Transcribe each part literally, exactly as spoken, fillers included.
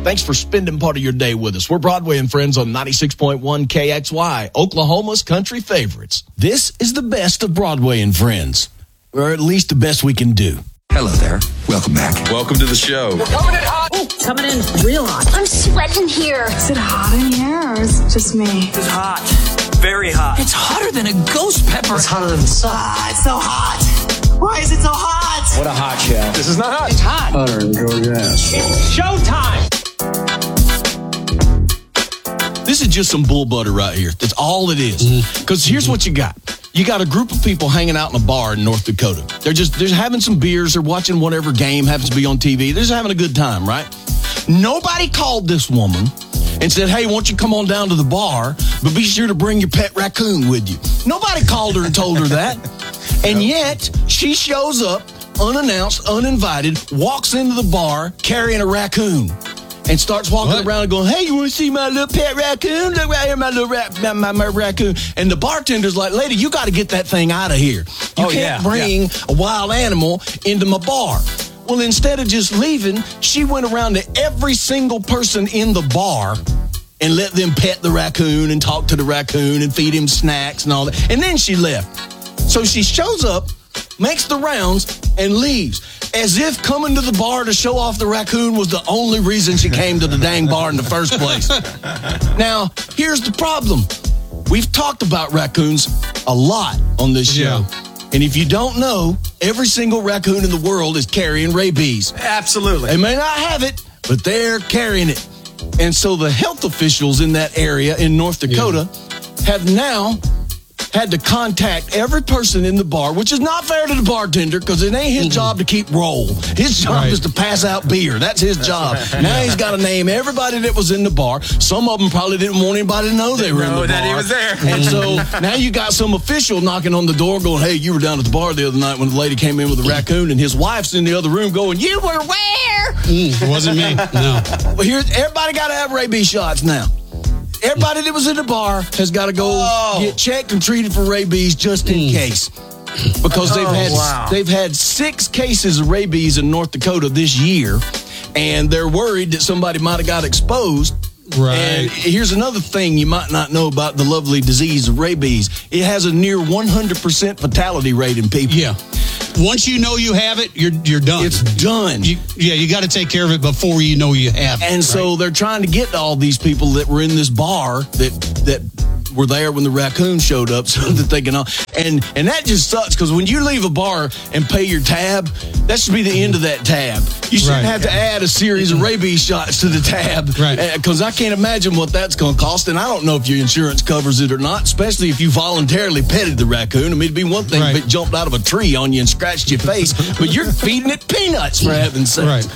Thanks for spending part of your day with us. We're Broadway and Friends on ninety-six point one K X Y, Oklahoma's country favorites. This is the best of Broadway and Friends, or at least the best we can do. Hello there. Welcome back. Welcome to the show. We're coming in hot. Ooh, coming in real hot. I'm sweating here. Is it hot in here, or is it just me? It's hot. Very hot. It's hotter than a ghost pepper. It's hotter than the sun. Ah, it's so hot. Why is it so hot? What a hot show. This is not hot. It's hot. Hotter than Georgia ass. It's showtime. This is just some bull butter right here. That's all it is. Because mm-hmm. here's mm-hmm. what you got. You got a group of people hanging out in a bar in North Dakota. They're just they're having some beers. They're watching whatever game happens to be on T V. They're just having a good time, right? Nobody called this woman and said, hey, won't you come on down to the bar, but be sure to bring your pet raccoon with you. Nobody called her and told her that. And yet, she shows up, unannounced, uninvited, walks into the bar carrying a raccoon. And starts walking what? around and going, hey, you want to see my little pet raccoon? Look right here, my little ra- my, my, my raccoon. And the bartender's like, lady, you got to get that thing out of here. You oh, can't yeah, bring yeah. a wild animal into my bar. Well, instead of just leaving, she went around to every single person in the bar and let them pet the raccoon and talk to the raccoon and feed him snacks and all that. And then she left. So she shows up, makes the rounds, and leaves. As if coming to the bar to show off the raccoon was the only reason she came to the dang bar in the first place. Now, here's the problem. We've talked about raccoons a lot on this show. Yeah. And if you don't know, every single raccoon in the world is carrying rabies. Absolutely. They may not have it, but they're carrying it. And so the health officials in that area in North Dakota yeah. have now had to contact every person in the bar, which is not fair to the bartender because it ain't his mm-hmm. job to keep roll. His job right. is to pass out beer. That's his job. Right. Now he's got to name everybody that was in the bar. Some of them probably didn't want anybody to know they were in the bar. that he was there. And so now you got some official knocking on the door going, hey, you were down at the bar the other night when the lady came in with a raccoon, and his wife's in the other room going, you were where? Mm, it wasn't me. No. Well, here, everybody got to have rabies shots now. Everybody that was in the bar has got to go oh. get checked and treated for rabies just in mm. case. Because they've oh, had wow. they've had six cases of rabies in North Dakota this year, and they're worried that somebody might have got exposed. Right. And here's another thing you might not know about the lovely disease of rabies. It has a near one hundred percent fatality rate in people. Yeah. Once you know you have it, you're you're done. It's done. You, yeah, you got to take care of it before you know you have it. And right? so they're trying to get all these people that were in this bar that that were there when the raccoon showed up so that they can all, and and that just sucks because when you leave a bar and pay your tab, that should be the end of that tab. You shouldn't right. have to add a series of rabies shots to the tab. Right. Because I can't imagine what that's going to cost, and I don't know if your insurance covers it or not, especially if you voluntarily petted the raccoon. I mean, it'd be one thing right. if it jumped out of a tree on you and scratched your face, but you're feeding it peanuts, for heaven's sake. Right.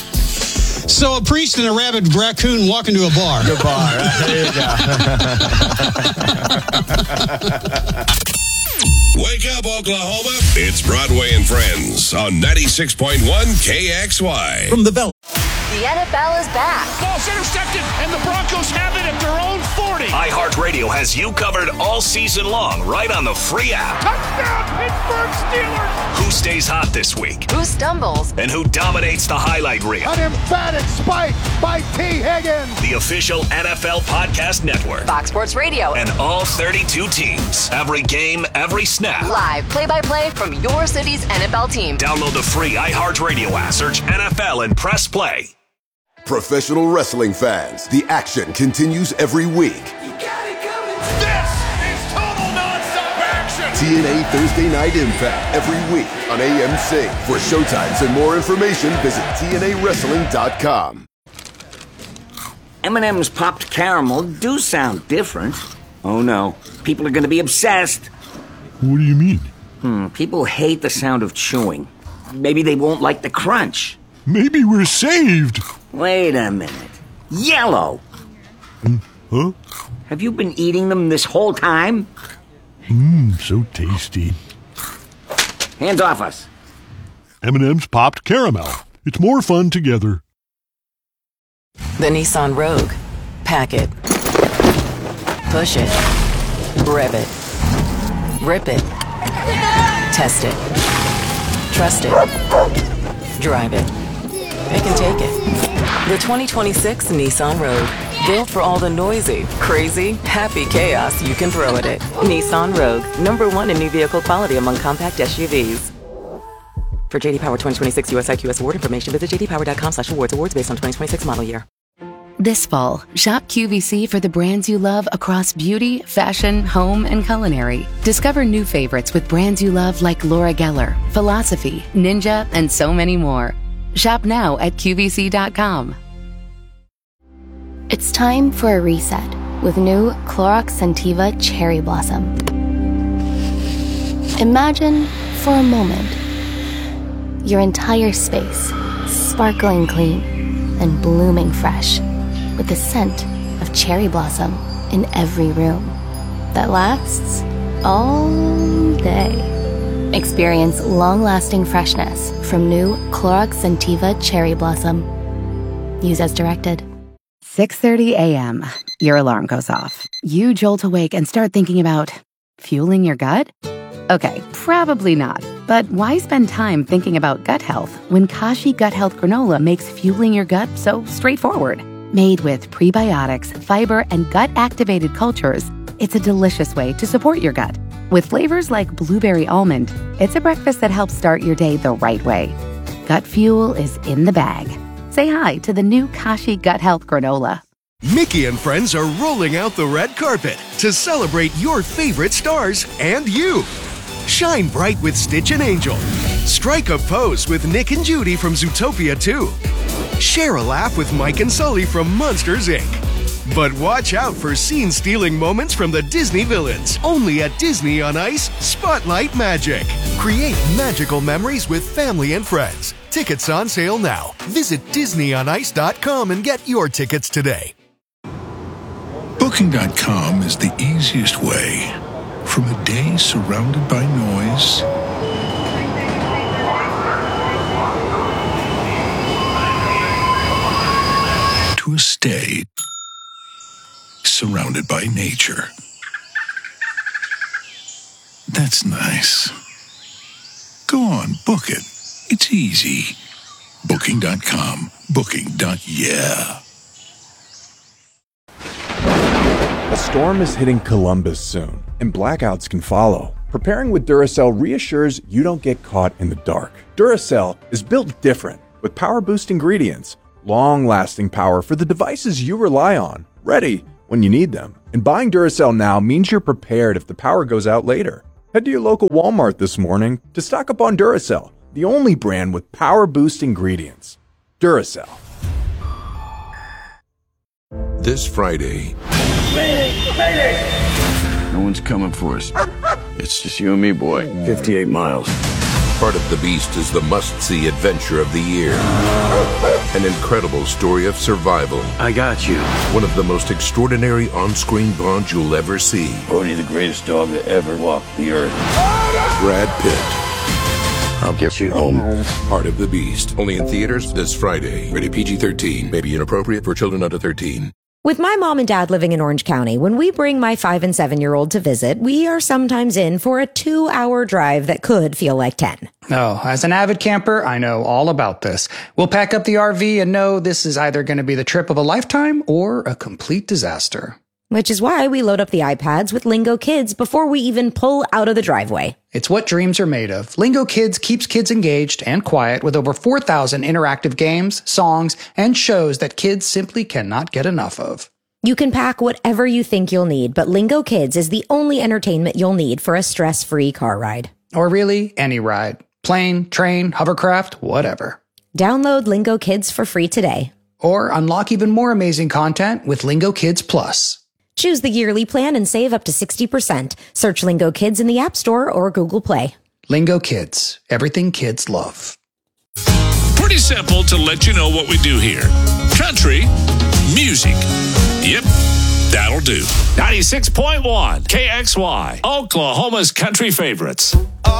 So a priest and a rabid raccoon walk into a bar. The bar. There you go. Wake up, Oklahoma. It's Broadway and Friends on ninety-six point one K X Y. From the Bell. The N F L is back. Ball's intercepted, and the Broncos have it at their own forty. iHeartRadio has you covered all season long, right on the free app. Touchdown, Pittsburgh Steelers! Who stays hot this week? Who stumbles? And who dominates the highlight reel? An emphatic spike by T. Higgins. The official N F L Podcast Network. Fox Sports Radio. And all thirty-two teams. Every game, every snap. Live play-by-play from your city's N F L team. Download the free iHeartRadio app. Search N F L and press play. Professional wrestling fans, the action continues every week. You got it coming. This is total nonstop action. T N A Thursday Night Impact every week on A M C. For showtimes and more information, visit T N A wrestling dot com. M and M's popped caramel do sound different. Oh no, people are going to be obsessed. What do you mean? Hmm, people hate the sound of chewing. Maybe they won't like the crunch. Maybe we're saved. Wait a minute. Yellow. Hmm, huh? Have you been eating them this whole time? Mmm, so tasty. Hands off us. M and M's popped caramel. It's more fun together. The Nissan Rogue. Pack it. Push it. Rev it. Rip it. Test it. Trust it. Drive it. It can take it. The twenty twenty-six Nissan Rogue. Built for all the noisy, crazy, happy chaos you can throw at it. Nissan Rogue. Number one in new vehicle quality among compact S U Vs. For J D Power twenty twenty-six U S I Q S award information, visit j d power dot com slash awards. Awards based on twenty twenty-six model year. This fall, shop Q V C for the brands you love across beauty, fashion, home, and culinary. Discover new favorites with brands you love like Laura Geller, Philosophy, Ninja, and so many more. Shop now at q v c dot com. It's time for a reset with new Clorox Scentiva Cherry Blossom. Imagine, for a moment, your entire space sparkling clean and blooming fresh with the scent of cherry blossom in every room that lasts all day. Experience long-lasting freshness from new Clorox Scentiva Cherry Blossom. Use as directed. six thirty a.m. Your alarm goes off. You jolt awake and start thinking about fueling your gut? Okay, probably not. But why spend time thinking about gut health when Kashi Gut Health Granola makes fueling your gut so straightforward? Made with prebiotics, fiber, and gut-activated cultures, it's a delicious way to support your gut. With flavors like blueberry almond, it's a breakfast that helps start your day the right way. Gut fuel is in the bag. Say hi to the new Kashi Gut Health Granola. Mickey and friends are rolling out the red carpet to celebrate your favorite stars and you. Shine bright with Stitch and Angel. Strike a pose with Nick and Judy from Zootopia two. Share a laugh with Mike and Sully from Monsters, Incorporated. But watch out for scene-stealing moments from the Disney villains. Only at Disney on Ice, Spotlight Magic. Create magical memories with family and friends. Tickets on sale now. Visit disney on ice dot com and get your tickets today. Booking dot com is the easiest way. From a day surrounded by noise to a stay surrounded by nature. That's nice. Go on, book it. It's easy. Booking dot com. Booking. Yeah. A storm is hitting Columbus soon, and blackouts can follow. Preparing with Duracell reassures you don't get caught in the dark. Duracell is built different, with power boost ingredients, long-lasting power for the devices you rely on, ready when you need them. And buying Duracell now means you're prepared if the power goes out later. Head to your local Walmart this morning to stock up on Duracell, the only brand with power boost ingredients. Duracell. This Friday, no one's coming for us. It's just you and me, boy. fifty-eight miles. Part of the Beast is the must-see adventure of the year. An incredible story of survival. I got you. One of the most extraordinary on-screen bonds you'll ever see. Bodhi, the greatest dog to ever walk the earth. Brad Pitt. I'll get you home. Part of the Beast. Only in theaters this Friday. Rated P G thirteen. May be inappropriate for children under thirteen. With my mom and dad living in Orange County, when we bring my five and seven year old to visit, we are sometimes in for a two hour drive that could feel like ten. Oh, as an avid camper, I know all about this. We'll pack up the R V and know this is either going to be the trip of a lifetime or a complete disaster. Which is why we load up the iPads with Lingo Kids before we even pull out of the driveway. It's what dreams are made of. Lingo Kids keeps kids engaged and quiet with over four thousand interactive games, songs, and shows that kids simply cannot get enough of. You can pack whatever you think you'll need, but Lingo Kids is the only entertainment you'll need for a stress-free car ride. Or really, any ride. Plane, train, hovercraft, whatever. Download Lingo Kids for free today. Or unlock even more amazing content with Lingo Kids Plus. Choose the yearly plan and save up to sixty percent. Search Lingo Kids in the App Store or Google Play. Lingo Kids. Everything kids love. Pretty simple to let you know what we do here. Country music. Yep, that'll do. ninety-six point one K X Y, Oklahoma's country favorites.